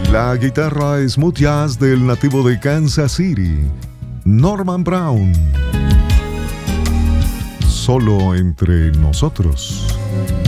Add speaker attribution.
Speaker 1: La guitarra smooth jazz del nativo de Kansas City, Norman Brown. Solo entre nosotros.